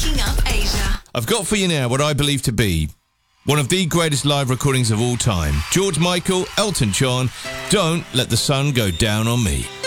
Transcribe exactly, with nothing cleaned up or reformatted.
Waking Up Asia. I've got for you now what I believe to be one of the greatest live recordings of all time. George Michael, Elton John, Don't Let the Sun Go Down on Me.